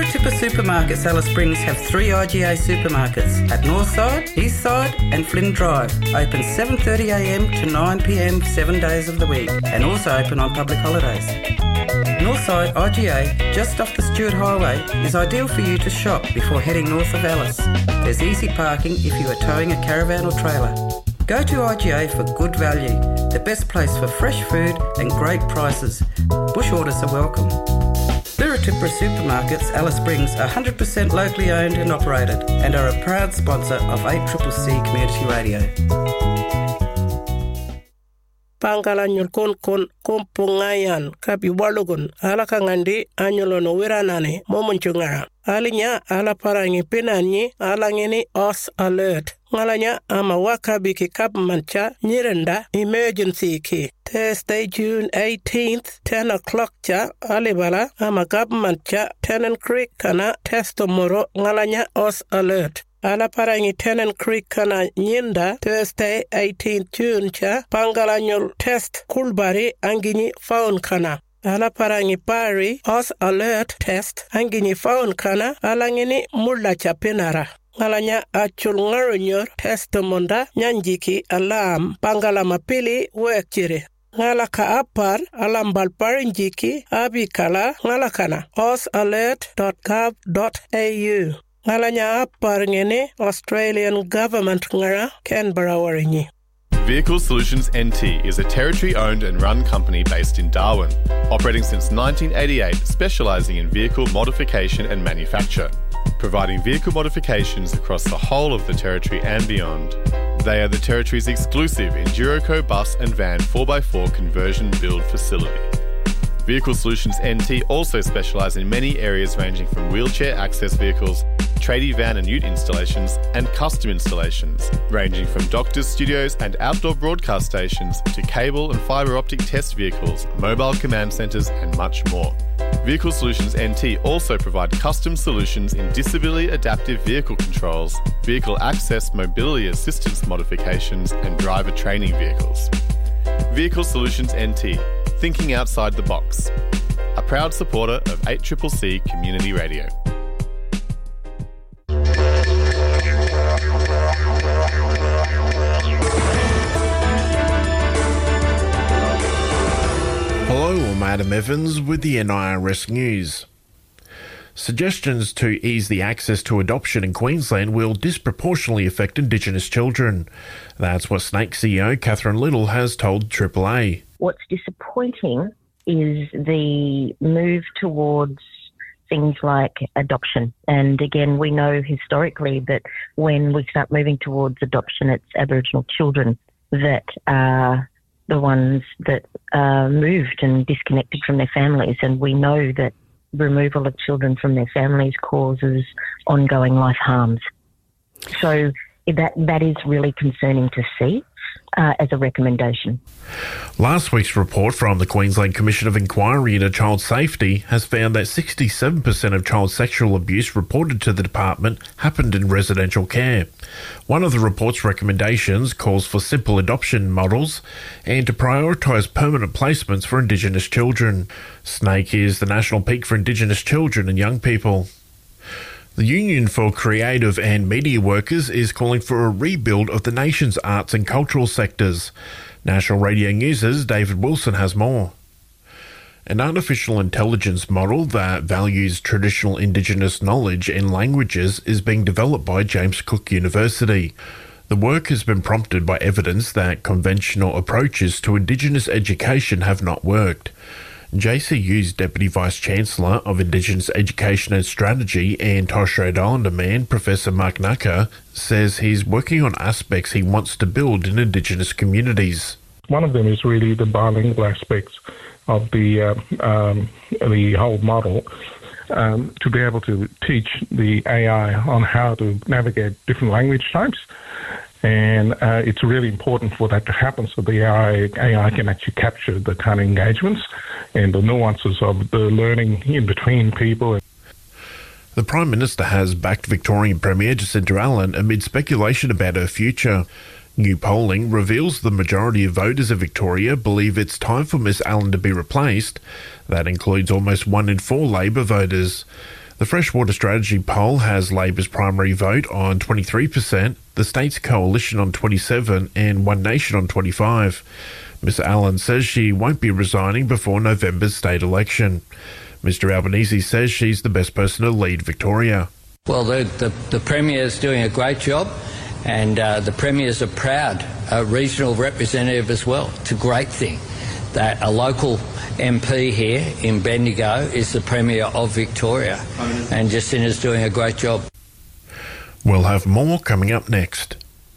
Birratippa Supermarkets Alice Springs have 3 IGA supermarkets at Northside, Eastside and Flynn Drive. Open 7:30am to 9pm 7 days of the week and also open on public holidays. Northside IGA, just off the Stewart Highway, is ideal for you to shop before heading north of Alice. There's easy parking if you are towing a caravan or trailer. Go to IGA for good value, the best place for fresh food and great prices. Bush orders are welcome. Birratippa Supermarkets Alice Springs are 100% locally owned and operated and are a proud sponsor of 8CCC Community Radio. Pangalanyol kon kompungayan kapi walugun ala kangandi anyolono wiranane momonchunga alinya ala parangi penanyi ala ngeni os alert ngalanya ama wakabi ki mancha nyirenda emergency ki Thursday June 18th 10 o'clock cha alibala ama mancha Tennant Creek kana testomoro ngalanya os alert ala parangi Tennant Creek kana nyinda Thursday 18th June cha pangalanyol test kulbari angini phone kana ala parangi pari os alert test angini phone kana alangini mulla cha penara ngalanya achul ngaronyor test monda nyanjiki alarm pangala mapili wekchire ngala ka apar alambal parinjiki abikala ngala kana osalert.gov.au ngalanya apar ngene Australian government ngara Canberra warinyi. Vehicle Solutions NT is a territory-owned and run company based in Darwin, operating since 1988, specialising in vehicle modification and manufacture, providing vehicle modifications across the whole of the territory and beyond. They are the territory's exclusive Enduroco bus and van 4x4 conversion build facility. Vehicle Solutions NT also specialise in many areas ranging from wheelchair access vehicles, tradie van and ute installations and custom installations, ranging from doctors' studios and outdoor broadcast stations to cable and fibre optic test vehicles, mobile command centres and much more. Vehicle Solutions NT also provide custom solutions in disability adaptive vehicle controls, vehicle access mobility assistance modifications and driver training vehicles. Vehicle Solutions NT, thinking outside the box. A proud supporter of 8CCC Community Radio. Hello, I'm Adam Evans with the NIRS News. Suggestions to ease the access to adoption in Queensland will disproportionately affect Indigenous children. That's what Snake CEO Catherine Little has told AAA. What's disappointing is the move towards things like adoption. And again, we know historically that when we start moving towards adoption, it's Aboriginal children that are the ones that are moved and disconnected from their families. And we know that removal of children from their families causes ongoing life harms. So that is really concerning to see as a recommendation. Last week's report from the Queensland Commission of Inquiry into Child Safety has found that 67% of child sexual abuse reported to the department happened in residential care. One of the report's recommendations calls for simple adoption models and to prioritise permanent placements for Indigenous children. Snake is the national peak for Indigenous children and young people. The Union for Creative and Media Workers is calling for a rebuild of the nation's arts and cultural sectors. National Radio News' David Wilson has more. An artificial intelligence model that values traditional Indigenous knowledge and languages is being developed by James Cook University. The work has been prompted by evidence that conventional approaches to Indigenous education have not worked. JCU's Deputy Vice-Chancellor of Indigenous Education and Strategy and Torres Strait Islander man, Professor Mark Naka, says he's working on aspects he wants to build in Indigenous communities. One of them is really the bilingual aspects of the whole model, to be able to teach the AI on how to navigate different language types. And it's really important for that to happen so the AI can actually capture the kind of engagements and the nuances of the learning in between people. The Prime Minister has backed Victorian Premier Jacinta Allen amid speculation about her future. New polling reveals the majority of voters of Victoria believe it's time for Ms Allen to be replaced. That includes almost 1 in 4 Labor voters. The Freshwater Strategy poll has Labor's primary vote on 23%, the state's coalition on 27% and One Nation on 25%. Ms Allen says she won't be resigning before November's state election. Mr Albanese says she's the best person to lead Victoria. Well, the Premier's doing a great job, and the Premier's a proud regional representative as well. It's a great thing that a local MP here in Bendigo is the Premier of Victoria, and Jacinda's doing a great job. We'll have more coming up next.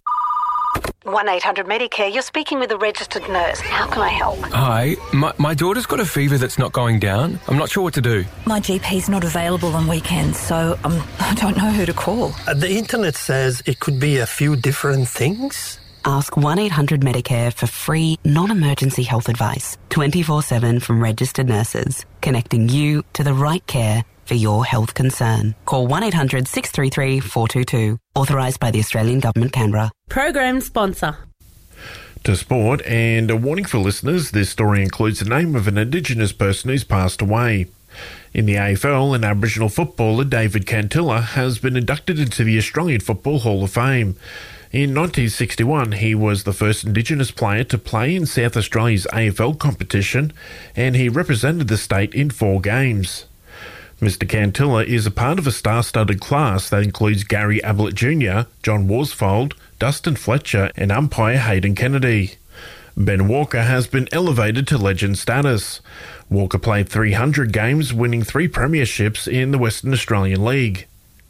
1-800-Medicare, you're speaking with a registered nurse. How can I help? Hi, my daughter's got a fever that's not going down. I'm not sure what to do. My GP's not available on weekends, so I don't know who to call. The internet says it could be a few different things. Ask 1-800-Medicare for free, non-emergency health advice, 24/7 from registered nurses, connecting you to the right care for your health concern. Call 1-800-633-422. Authorised by the Australian Government, Canberra. Program sponsor. To sport, and a warning for listeners, this story includes the name of an Indigenous person who's passed away. In the AFL, an Aboriginal footballer, David Cantilla, has been inducted into the Australian Football Hall of Fame. In 1961, he was the first Indigenous player to play in South Australia's AFL competition, and he represented the state in 4 games. Mr Cantilla is a part of a star-studded class that includes Gary Ablett Jr., John Worsfold, Dustin Fletcher and umpire Hayden Kennedy. Ben Walker has been elevated to legend status. Walker played 300 games, winning 3 premierships in the Western Australian League.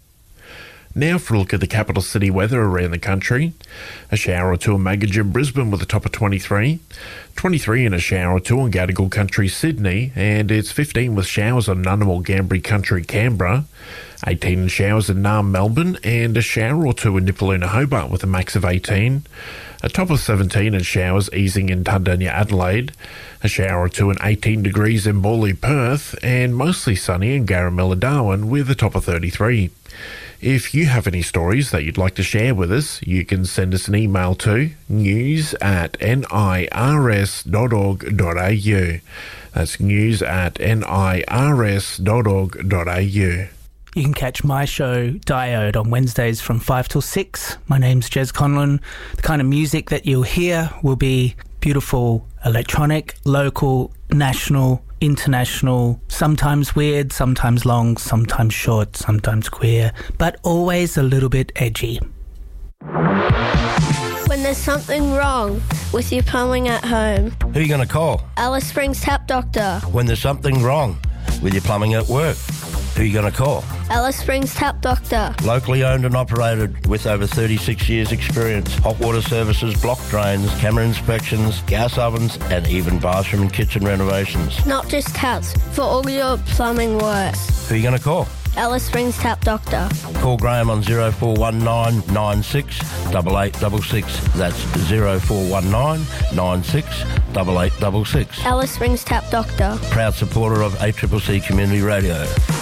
Now for a look at the capital city weather around the country. A shower or two in Magogin, Brisbane with a top of 23. 23 and a shower or two in Gadigal Country, Sydney. And it's 15 with showers on Ngunnawal, Gambri Country, Canberra. 18 and showers in Naarm, Melbourne. And a shower or two in Nipaluna, Hobart with a max of 18. A top of 17 and showers easing in Tundanya, Adelaide. A shower or two in 18 degrees in Morley, Perth. And mostly sunny in Garamilla, Darwin with a top of 33. If you have any stories that you'd like to share with us, you can send us an email to news@nirs.org.au. That's news@nirs.org.au. You can catch my show, Diode, on Wednesdays from 5 till 6. My name's Jez Conlon. The kind of music that you'll hear will be beautiful electronic, local, national, international, sometimes weird, sometimes long, sometimes short, sometimes queer, but always a little bit edgy. When there's something wrong with your plumbing at home, who are you going to call? Alice Springs Tap Doctor. When there's something wrong with your plumbing at work, who are you going to call? Alice Springs Tap Doctor. Locally owned and operated with over 36 years experience. Hot water services, block drains, camera inspections, gas ovens and even bathroom and kitchen renovations. Not just taps, for all your plumbing works. Who are you going to call? Alice Springs Tap Doctor. Call Graham on 0419 96 8866. That's 0419 96 8866. Alice Springs Tap Doctor. Proud supporter of ACCC Community Radio.